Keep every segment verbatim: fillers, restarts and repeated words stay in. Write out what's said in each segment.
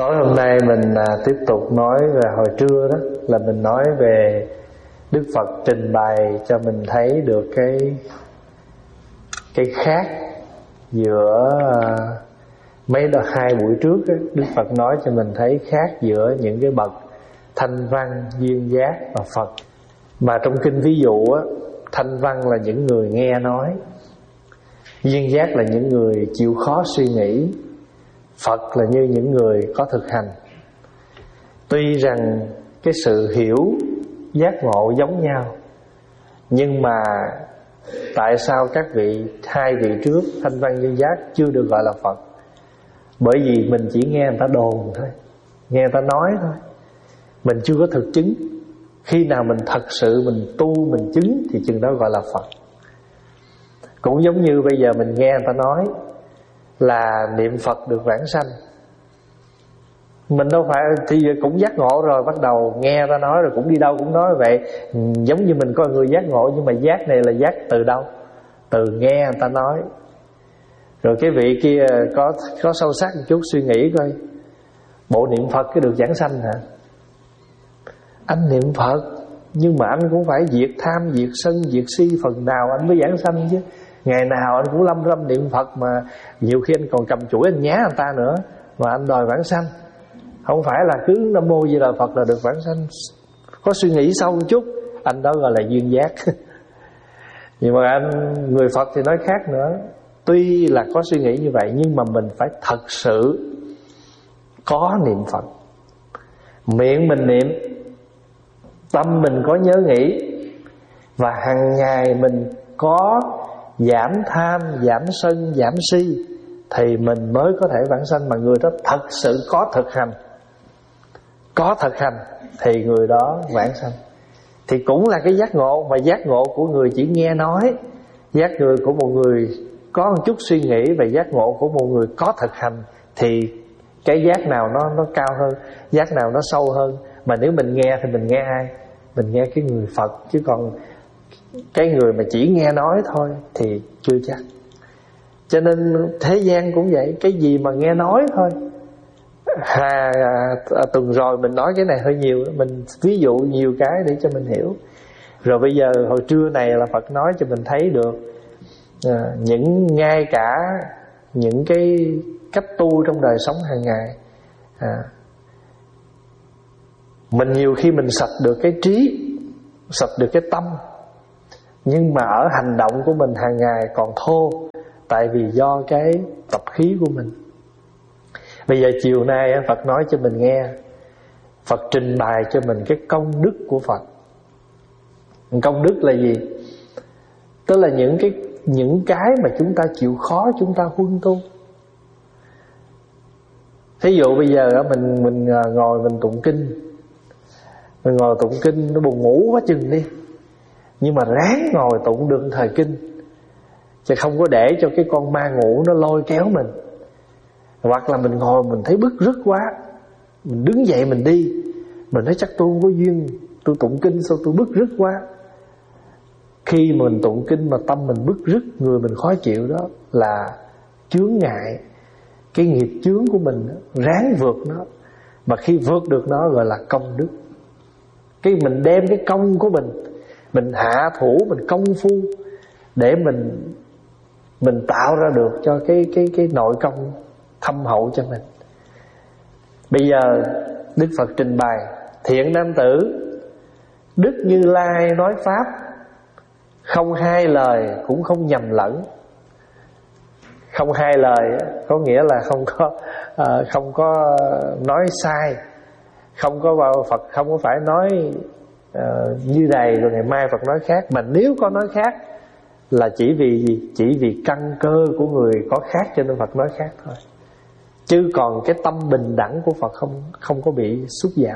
Tối hôm nay mình à, tiếp tục nói về hồi trưa đó, là mình nói về Đức Phật trình bày cho mình thấy được cái cái khác giữa à, mấy đợt hai buổi trước đó, Đức Phật nói cho mình thấy khác giữa những cái bậc thanh văn, duyên giác và Phật. Mà trong kinh ví dụ á, thanh văn là những người nghe nói, duyên giác là những người chịu khó suy nghĩ, Phật là như những người có thực hành. Tuy rằng cái sự hiểu, giác ngộ giống nhau, nhưng mà tại sao các vị hai vị trước thanh văn duyên giác chưa được gọi là Phật? Bởi vì mình chỉ nghe người ta đồn thôi, nghe người ta nói thôi, mình chưa có thực chứng. Khi nào mình thật sự mình tu, mình chứng thì chừng đó gọi là Phật. Cũng giống như bây giờ mình nghe người ta nói là niệm Phật được vãng sanh, mình đâu phải thì cũng giác ngộ rồi, bắt đầu nghe ta nói rồi cũng đi đâu cũng nói vậy. Giống như mình có người giác ngộ, nhưng mà giác này là giác từ đâu? Từ nghe người ta nói. Rồi cái vị kia có có sâu sắc một chút suy nghĩ coi, bộ niệm Phật cái được vãng sanh hả? Anh niệm Phật nhưng mà anh cũng phải diệt tham, diệt sân, diệt si, phần nào anh mới vãng sanh chứ. Ngày nào anh cũng lâm lâm niệm Phật, mà nhiều khi anh còn cầm chuỗi anh nhá người ta nữa, mà anh đòi vãng sanh. Không phải là cứ Nam Mô Di Đà Phật là được vãng sanh. Có suy nghĩ sâu một chút, anh đó gọi là duyên giác. Nhưng mà anh người Phật thì nói khác nữa. Tuy là có suy nghĩ như vậy, nhưng mà mình phải thật sự có niệm Phật. Miệng mình niệm, tâm mình có nhớ nghĩ, và hàng ngày mình có giảm tham, giảm sân, giảm si, thì mình mới có thể vãng sanh. Mà người đó thật sự có thực hành, có thực hành thì người đó vãng sanh. Thì cũng là cái giác ngộ, mà giác ngộ của người chỉ nghe nói, giác người của một người có một chút suy nghĩ, và giác ngộ của một người có thực hành, thì cái giác nào nó nó cao hơn, giác nào nó sâu hơn. Mà nếu mình nghe thì mình nghe ai? Mình nghe cái người Phật, chứ còn cái người mà chỉ nghe nói thôi thì chưa chắc. Cho nên thế gian cũng vậy, cái gì mà nghe nói thôi. À, à, tuần rồi mình nói cái này hơi nhiều, mình ví dụ nhiều cái để cho mình hiểu. Rồi bây giờ hồi trưa này là Phật nói cho mình thấy được à, những ngay cả những cái cách tu trong đời sống hàng ngày. à, Mình nhiều khi mình sạch được cái trí, sạch được cái tâm, nhưng mà ở hành động của mình hàng ngày còn thô, tại vì do cái tập khí của mình. Bây giờ chiều nay Phật nói cho mình nghe, Phật trình bày cho mình cái công đức của Phật. Công đức là gì? Tức là những cái những cái mà chúng ta chịu khó chúng ta huân tu. Thí dụ bây giờ mình mình ngồi mình tụng kinh, mình ngồi tụng kinh nó buồn ngủ quá chừng đi, nhưng mà ráng ngồi tụng được thời kinh, chứ không có để cho cái con ma ngủ nó lôi kéo mình. Hoặc là mình ngồi mình thấy bứt rứt quá, mình đứng dậy mình đi, mình nói chắc tôi không có duyên, tôi tụng kinh sao tôi bứt rứt quá. Khi mình tụng kinh mà tâm mình bứt rứt, người mình khó chịu, đó là chướng ngại, cái nghiệp chướng của mình đó, ráng vượt nó. Mà khi vượt được nó gọi là công đức. Cái mình đem cái công của mình, mình hạ thủ, mình công phu để mình mình tạo ra được cho cái cái cái nội công thâm hậu cho mình. Bây giờ Đức Phật trình bày: thiện nam tử, Đức Như Lai nói pháp, không hai lời cũng không nhầm lẫn. Không hai lời có nghĩa là không có à, không có nói sai, không có vào Phật không có phải nói uh, như này rồi ngày mai Phật nói khác. Mà nếu có nói khác là chỉ vì gì? Chỉ vì căn cơ của người có khác cho nên Phật nói khác thôi. Chứ còn cái tâm bình đẳng của Phật không không có bị sút giảm.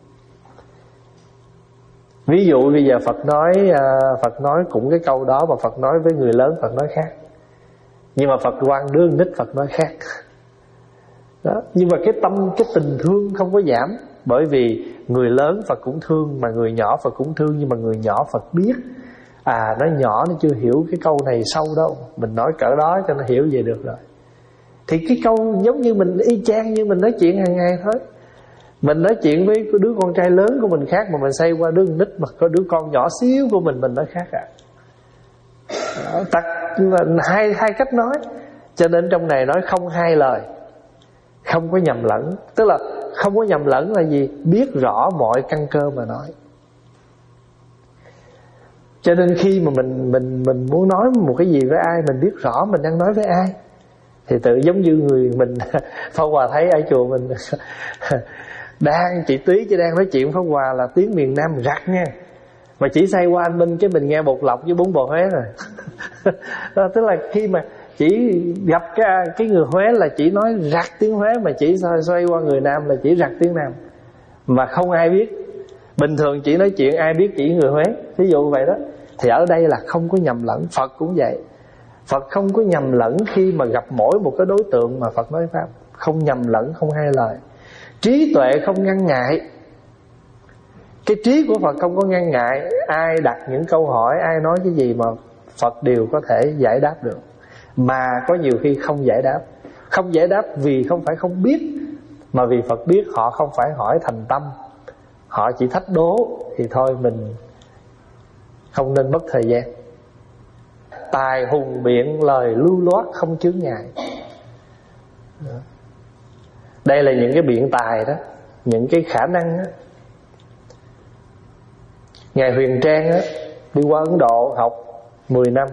Ví dụ bây giờ Phật nói uh, Phật nói cũng cái câu đó, mà Phật nói với người lớn Phật nói khác. Nhưng mà Phật quan đứa nít Phật nói khác. Đó. Nhưng mà cái tâm, cái tình thương không có giảm. Bởi vì người lớn Phật cũng thương, mà người nhỏ Phật cũng thương. Nhưng mà người nhỏ Phật biết, à nó nhỏ nó chưa hiểu cái câu này sâu đâu, mình nói cỡ đó cho nó hiểu về được rồi. Thì cái câu giống như mình y chang như mình nói chuyện hàng ngày thôi. Mình nói chuyện với đứa con trai lớn của mình khác, mà mình xoay qua đứa nít mà có đứa con nhỏ xíu của mình mình nói khác à. Tắt hai hai cách nói. Cho nên trong này nói không hai lời, không có nhầm lẫn. Tức là không có nhầm lẫn là gì? Biết rõ mọi căn cơ mà nói. Cho nên khi mà mình mình mình muốn nói một cái gì với ai, mình biết rõ mình đang nói với ai, thì tự giống như người mình Pháp Hòa thấy ở chùa mình đang chị Túy chỉ đang nói chuyện Pháp Hòa là tiếng miền Nam rặt nha, mà chỉ say qua anh Minh cái mình nghe bột lọc với bún bò Huế rồi. Đó, tức là khi mà chỉ gặp cái cái người Huế là chỉ nói rặt tiếng Huế, mà chỉ xoay, xoay qua người Nam là chỉ rặt tiếng Nam, mà không ai biết. Bình thường chỉ nói chuyện ai biết chỉ người Huế, ví dụ vậy đó. Thì ở đây là không có nhầm lẫn. Phật cũng vậy. Phật không có nhầm lẫn khi mà gặp mỗi một cái đối tượng mà Phật nói pháp. Không nhầm lẫn, không hai lời. Trí tuệ không ngăn ngại. Cái trí của Phật không có ngăn ngại. Ai đặt những câu hỏi, ai nói cái gì mà Phật đều có thể giải đáp được. Mà có nhiều khi không giải đáp. Không giải đáp vì không phải không biết, mà vì Phật biết họ không phải hỏi thành tâm, họ chỉ thách đố. Thì thôi mình không nên mất thời gian. Tài hùng biện, lời lưu loát không chướng ngại. Đây là những cái biện tài đó, những cái khả năng đó. Ngài Huyền Trang đó, đi qua Ấn Độ học mười năm.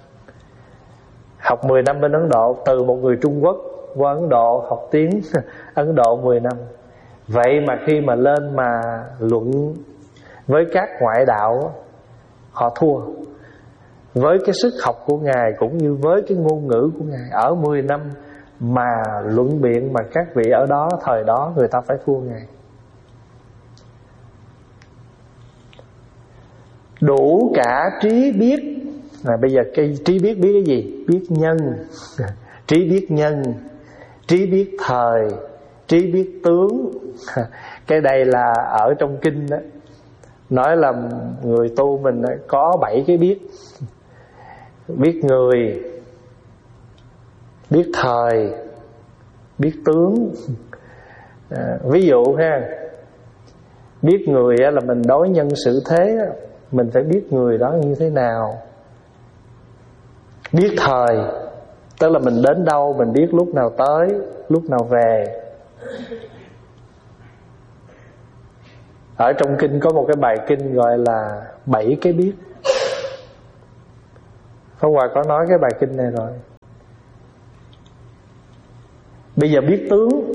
Học mười năm bên Ấn Độ. Từ một người Trung Quốc qua Ấn Độ học tiếng Ấn Độ mười năm. Vậy mà khi mà lên mà luận với các ngoại đạo, họ thua. Với cái sức học của Ngài cũng như với cái ngôn ngữ của Ngài, ở mười năm mà luận biện mà các vị ở đó thời đó người ta phải thua Ngài. Đủ cả trí biết. À, bây giờ cái trí biết biết cái gì? Biết nhân. Trí biết nhân, trí biết thời, trí biết tướng. Cái đây là ở trong kinh đó, nói là người tu mình có bảy cái biết. Biết người, biết thời, biết tướng. À, ví dụ ha, biết người là mình đối nhân xử thế, mình phải biết người đó như thế nào. Biết thời, tức là mình đến đâu mình biết lúc nào tới, lúc nào về. Ở trong kinh có một cái bài kinh gọi là bảy cái biết. Pháp Hòa có nói cái bài kinh này rồi. Bây giờ biết tướng,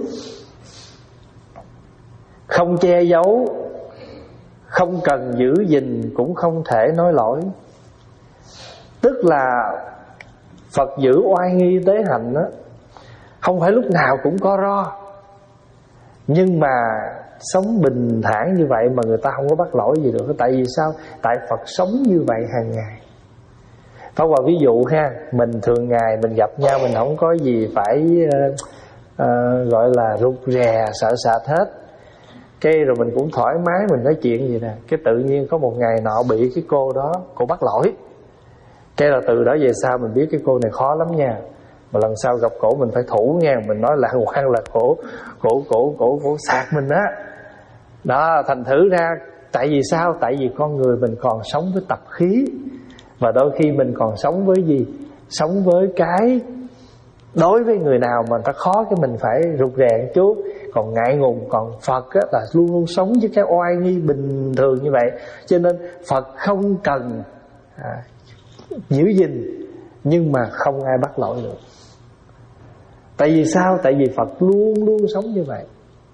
không che giấu, không cần giữ gìn, cũng không thể nói lỗi. Tức là Phật giữ oai nghi tế hạnh đó, không phải lúc nào cũng có ro, nhưng mà sống bình thản như vậy mà người ta không có bắt lỗi gì được. Tại vì sao? Tại Phật sống như vậy hàng ngày. Pháp Hòa ví dụ ha, mình thường ngày mình gặp nhau, mình không có gì phải uh, uh, gọi là rụt rè sợ sệt hết. Cái rồi mình cũng thoải mái mình nói chuyện gì nè. Cái tự nhiên có một ngày nọ bị cái cô đó, cô bắt lỗi. Cái là từ đó về sau mình biết cái cô này khó lắm nha. Mà lần sau gặp cổ mình phải thủ nha. Mình nói là quan là cổ Cổ cổ cổ cổ sạc mình á. Đó, thành thử ra tại vì sao? Tại vì con người mình còn sống với tập khí. Và đôi khi mình còn sống với gì? Sống với cái đối với người nào mà ta khó cái mình phải rụt rè một chút. Còn ngại ngùng. Còn Phật á, là luôn luôn sống với cái oai nghi bình thường như vậy. Cho nên Phật không cần à, giữ gìn, nhưng mà không ai bắt lỗi được. Tại vì sao? Tại vì Phật luôn luôn sống như vậy.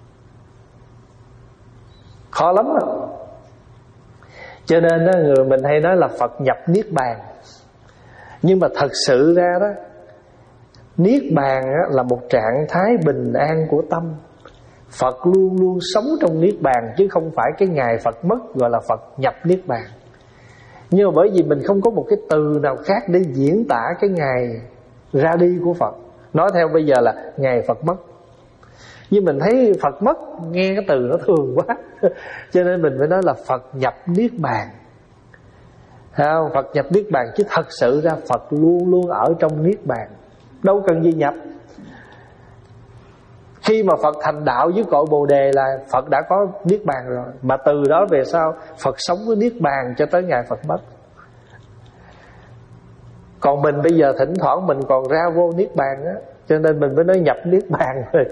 Khó lắm đó. Cho nên đó, người mình hay nói là Phật nhập Niết Bàn. Nhưng mà thật sự ra đó, Niết Bàn đó là một trạng thái bình an của tâm. Phật luôn luôn sống trong Niết Bàn, chứ không phải cái ngày Phật mất gọi là Phật nhập Niết Bàn. Nhưng mà bởi vì mình không có một cái từ nào khác để diễn tả cái ngày ra đi của Phật. Nói theo bây giờ là ngày Phật mất. Nhưng mình thấy Phật mất nghe cái từ nó thường quá, cho nên mình phải nói là Phật nhập Niết Bàn. Không? Phật nhập Niết Bàn, chứ thật sự ra Phật luôn luôn ở trong Niết Bàn, đâu cần gì nhập. Khi mà Phật thành đạo với cội Bồ Đề là Phật đã có Niết Bàn rồi. Mà từ đó về sau Phật sống với Niết Bàn cho tới ngày Phật mất. Còn mình bây giờ thỉnh thoảng mình còn ra vô Niết Bàn á, cho nên mình mới nói nhập Niết Bàn rồi.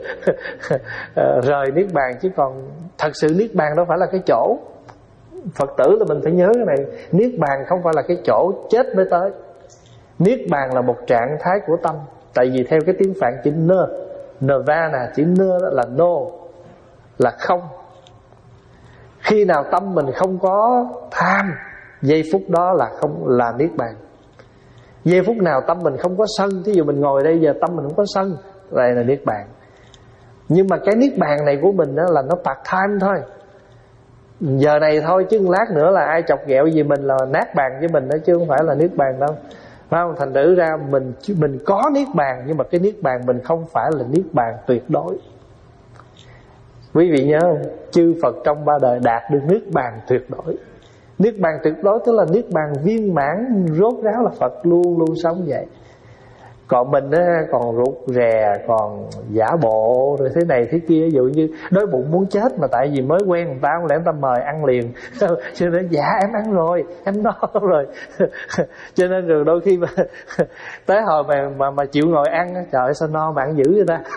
Rời Niết Bàn, chứ còn thật sự Niết Bàn đâu phải là cái chỗ. Phật tử là mình phải nhớ cái này. Niết Bàn không phải là cái chỗ chết mới tới. Niết Bàn là một trạng thái của tâm. Tại vì theo cái tiếng Phạn chữ nơ, Nirvana, chữ nơ là no, là không. Khi nào tâm mình không có tham, giây phút đó là không, là Niết Bàn. Giây phút nào tâm mình không có sân, thí dụ mình ngồi đây giờ tâm mình không có sân, đây là Niết Bàn. Nhưng mà cái Niết Bàn này của mình đó là nó part time thôi, giờ này thôi, chứ lát nữa là ai chọc ghẹo gì mình là nát bàn với mình đó, chứ không phải là Niết Bàn đâu. Phải không? Thành thử ra mình mình có Niết Bàn, nhưng mà cái Niết Bàn mình không phải là Niết Bàn tuyệt đối. Quý vị nhớ không? Chư Phật trong ba đời đạt được Niết Bàn tuyệt đối. Niết Bàn tuyệt đối tức là Niết Bàn viên mãn, rốt ráo là Phật luôn luôn sống vậy. Còn mình á, còn rụt rè, còn giả bộ rồi thế này thế kia. Ví dụ như đói bụng muốn chết mà tại vì mới quen người ta, không lẽ người ta mời ăn liền. Cho nên dạ em ăn rồi, em no rồi. Cho nên rồi đôi khi mà tới hồi mà, mà, mà chịu ngồi ăn, trời ơi sao no mà ăn dữ vậy ta.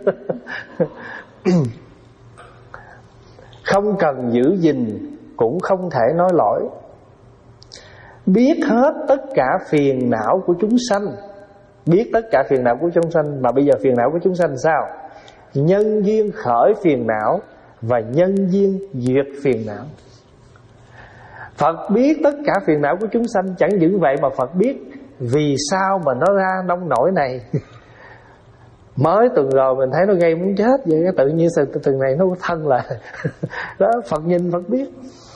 Không cần giữ gìn cũng không thể nói lỗi. Biết hết tất cả phiền não của chúng sanh. Biết tất cả phiền não của chúng sanh. Mà bây giờ phiền não của chúng sanh sao? Nhân duyên khởi phiền não và nhân duyên diệt phiền não. Phật biết tất cả phiền não của chúng sanh. Chẳng những vậy mà Phật biết vì sao mà nó ra nông nổi này. Mới tuần rồi mình thấy nó gây muốn chết vậy, cái tự nhiên từ tuần này nó thân lại. Đó, Phật nhìn Phật biết.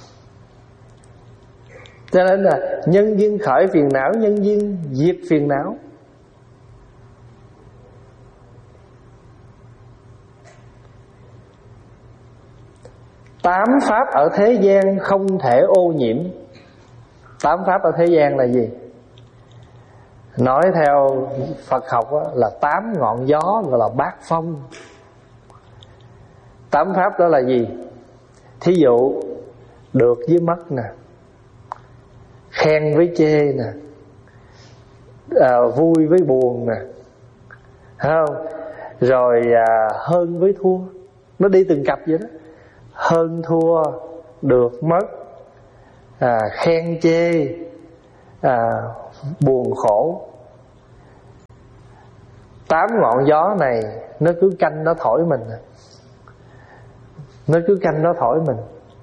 Cho nên là nhân duyên khởi phiền não, nhân duyên diệt phiền não. Tám pháp ở thế gian không thể ô nhiễm. Tám pháp ở thế gian là gì? Nói theo Phật học là tám ngọn gió, gọi là bát phong. Tám pháp đó là gì? Thí dụ được với mất nè, khen với chê nè, à, vui với buồn nè, thấy không? Rồi à, hơn với thua. Nó đi từng cặp vậy đó. Hơn thua, được mất, à, khen chê, à, buồn khổ. Tám ngọn gió này nó cứ canh nó thổi mình. Nó cứ canh nó thổi mình.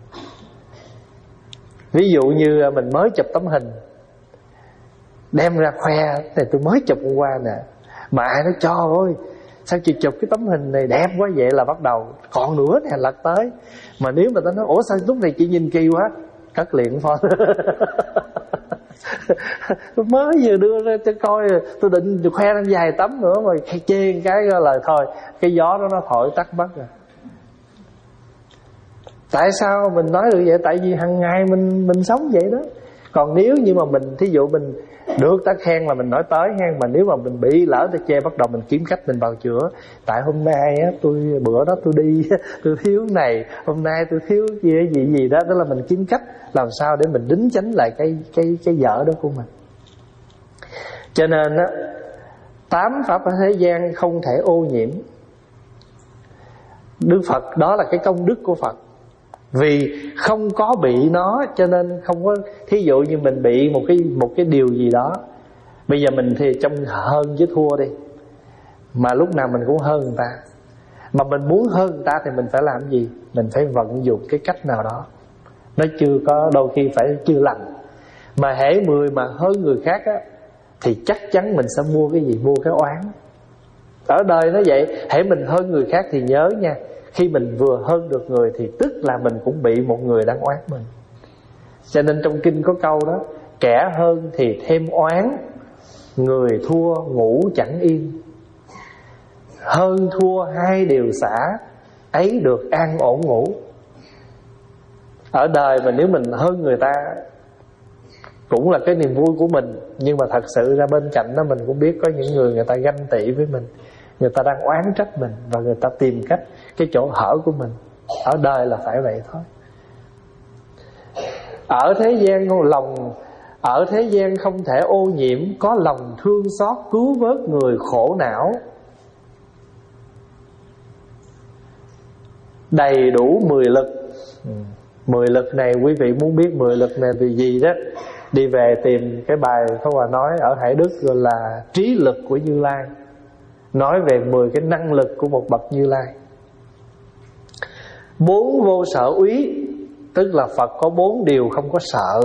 Ví dụ như mình mới chụp tấm hình, đem ra khoe, này tôi mới chụp hôm qua nè. Mà ai nói cho ơi, sao chị chụp cái tấm hình này đẹp quá vậy, là bắt đầu còn nữa nè lật tới. Mà nếu mà ta nói ủa sao lúc này chị nhìn kỳ quá, cất liền phone. Tôi mới vừa đưa ra cho coi, tôi định khoe lên vài tấm nữa mà chê cái là thôi, cái gió đó nó thổi tắt mất rồi. Tại sao mình nói được vậy? Tại vì hàng ngày mình mình sống vậy đó. Còn nếu như mà mình, thí dụ mình được ta khen là mình nói tới ha, mà nếu mà mình bị lỡ ta chê, bắt đầu mình kiếm cách mình bào chữa. Tại hôm nay á, tôi bữa đó tôi đi tôi thiếu này, hôm nay tôi thiếu gì gì gì đó, đó là mình kiếm cách làm sao để mình đính chánh lại cái cái cái dở đó của mình. Cho nên á, tám pháp ở thế gian không thể ô nhiễm. Đức Phật đó là cái công đức của Phật. Vì không có bị nó cho nên không có. Thí dụ như mình bị một cái một cái điều gì đó, bây giờ mình thì trong hơn với thua đi, mà lúc nào mình cũng hơn người ta. Mà mình muốn hơn người ta thì mình phải làm gì? Mình phải vận dụng cái cách nào đó. Nó chưa có, đôi khi phải chưa lành. Mà hễ người mà hơn người khác á, thì chắc chắn mình sẽ mua cái gì? Mua cái oán. Ở đời nó vậy. Hễ mình hơn người khác thì nhớ nha, khi mình vừa hơn được người thì tức là mình cũng bị một người đang oán mình. Cho nên trong kinh có câu đó, kẻ hơn thì thêm oán, người thua ngủ chẳng yên. Hơn thua hai điều xả, ấy được an ổn ngủ. Ở đời mà nếu mình hơn người ta cũng là cái niềm vui của mình, nhưng mà thật sự ra bên cạnh đó mình cũng biết có những người người ta ganh tị với mình, người ta đang oán trách mình, và người ta tìm cách cái chỗ hở của mình. Ở đời là phải vậy thôi. Ở thế gian lòng Ở thế gian không thể ô nhiễm, có lòng thương xót cứu vớt người khổ não. Đầy đủ mười lực. Mười lực này quý vị muốn biết mười lực này vì gì đó, đi về tìm cái bài Pháp Hòa nói ở Hải Đức gọi là trí lực của Như Lai, nói về mười cái năng lực của một bậc Như Lai. Bốn vô sở úy, tức là Phật có bốn điều không có sợ.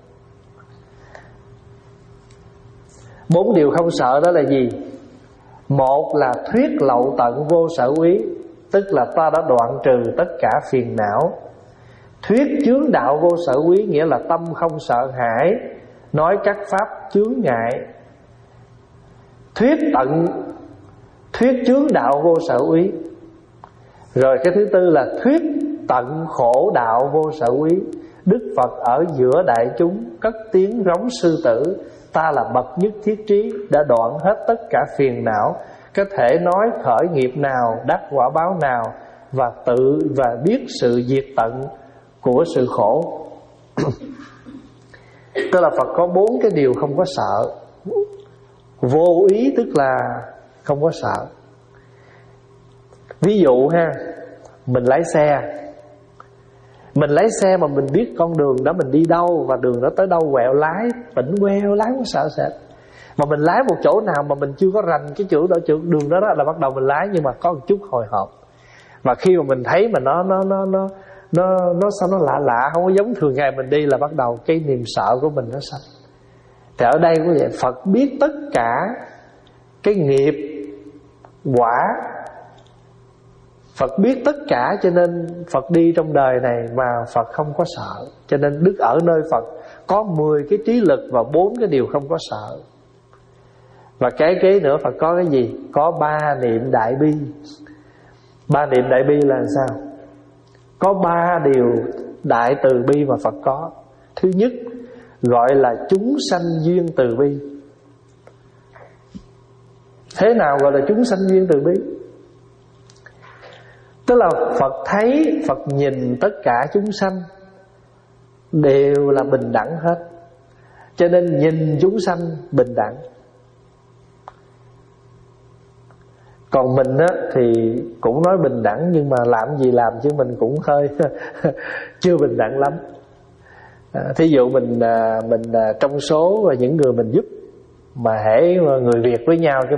Bốn điều không sợ đó là gì? Một là thuyết lậu tận vô sở úy, tức là ta đã đoạn trừ tất cả phiền não. Thuyết chướng đạo vô sở úy, nghĩa là tâm không sợ hãi, nói các pháp chướng ngại. Thuyết tận Thuyết chướng đạo vô sở úy. Rồi cái thứ tư là thuyết tận khổ đạo vô sở úy. Đức Phật ở giữa đại chúng cất tiếng rống sư tử: ta là bậc nhất thiết trí, đã đoạn hết tất cả phiền não, có thể nói khởi nghiệp nào, đắc quả báo nào, và tự và biết sự diệt tận của sự khổ. Tức là Phật có bốn cái điều không có sợ. Vô ý tức là không có sợ. Ví dụ ha, mình lái xe, mình lái xe mà mình biết con đường đó mình đi đâu, và đường đó tới đâu quẹo lái, tỉnh queo lái có sợ sệt. Mà mình lái một chỗ nào mà mình chưa có rành cái chỗ đó, chỗ đường đó, đó là bắt đầu mình lái, nhưng mà có một chút hồi hộp. Và khi mà mình thấy mà nó nó nó nó nó nó sao nó lạ lạ, không có giống thường ngày mình đi, là bắt đầu cái niềm sợ của mình nó sanh. Thì ở đây cũng vậy, Phật biết tất cả cái nghiệp quả, Phật biết tất cả, cho nên Phật đi trong đời này mà Phật không có sợ. Cho nên Đức ở nơi Phật có mười cái trí lực và bốn cái điều không có sợ. Và cái kế nữa Phật có cái gì? Có ba niệm đại bi. Ba niệm đại bi là sao? Có ba điều đại từ bi mà Phật có. Thứ nhất gọi là chúng sanh duyên từ bi. Thế nào gọi là chúng sanh duyên từ bi? Tức là Phật thấy, Phật nhìn tất cả chúng sanh đều là bình đẳng hết, cho nên nhìn chúng sanh bình đẳng. Còn mình á, thì cũng nói bình đẳng, nhưng mà làm gì làm chứ mình cũng hơi chưa bình đẳng lắm. à, Thí dụ mình mình trong số những người mình giúp, mà hễ người Việt với nhau